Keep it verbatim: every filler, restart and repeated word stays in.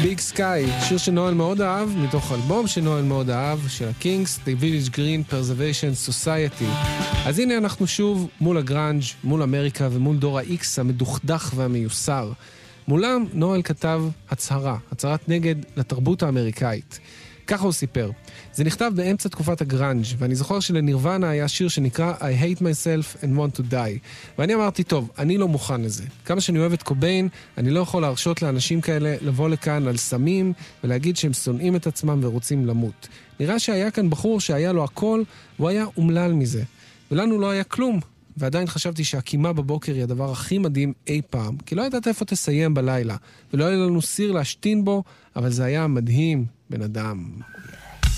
ביג סקאי, שיר שנואל מאוד אהב, מתוך אלבום שנואל מאוד אהב, של הקינגס, The Village Green Preservation Society. אז הנה אנחנו שוב מול הגרנג', מול אמריקה ומול דור ה-X המדוכדך והמיוסר. מולם נואל כתב הצהרה, הצהרת נגד לתרבות האמריקאית. ככה הוא סיפר. זה נכתב באמצע תקופת הגרנג', ואני זוכר שלנירוונה היה שיר שנקרא I hate myself and want to die. ואני אמרתי, טוב, אני לא מוכן לזה. כמה שאני אוהב את קוביין, אני לא יכול להרשות לאנשים כאלה לבוא לכאן על סמים, ולהגיד שהם שונאים את עצמם ורוצים למות. נראה שהיה כאן בחור שהיה לו הכל, והוא היה אומלל מזה. ולנו לא היה כלום. ועדיין חשבתי שהקימה בבוקר היא הדבר הכי מדהים אי פעם, כי לא ידעת איפה תסיים בלילה, ולא היה לנו סיר להשתין בו, אבל זה היה מדהים, בן אדם.